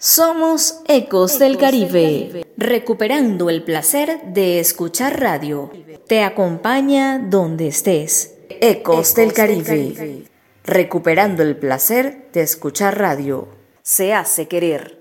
Somos Ecos del Caribe, recuperando el placer de escuchar radio. Te acompaña donde estés. Ecos del Caribe, recuperando el placer de escuchar radio. Se hace querer.